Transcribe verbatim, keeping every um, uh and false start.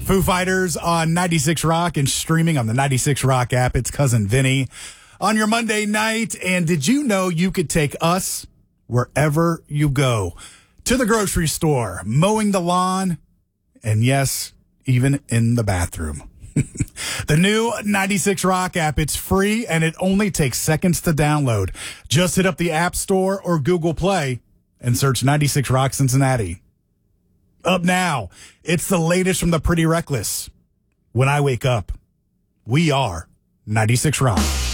Foo Fighters on ninety-six Rock and streaming on the ninety-six Rock app. It's Cousin Vinny on your Monday night. And did you know you could take us wherever you go? To the grocery store, mowing the lawn, and yes, even in the bathroom. The new ninety-six Rock app, it's free and it only takes seconds to download. Just hit up the App Store or Google Play and search ninety-six Rock Cincinnati. Up now, it's the latest from the Pretty Reckless. When I wake up, we are ninety-six Rock.